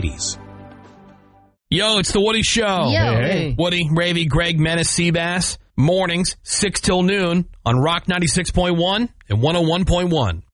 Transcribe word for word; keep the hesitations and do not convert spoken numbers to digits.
eighties. Yo, it's the Woody Show. Yo. Hey. Woody, Ravy, Greg, Menace, Seabass. Mornings, six till noon on Rock ninety-six point one and one oh one point one.